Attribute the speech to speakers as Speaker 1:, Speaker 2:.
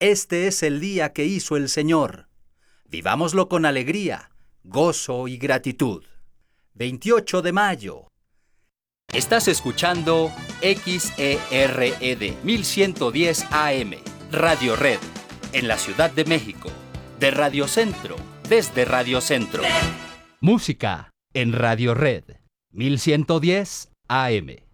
Speaker 1: Este es el día que hizo el Señor. Vivámoslo con alegría, gozo y gratitud. 28 de mayo. Estás escuchando XERED 1110 AM, Radio Red, en la Ciudad de México. De Radio Centro, desde Radio Centro. Música en Radio Red 1110 AM.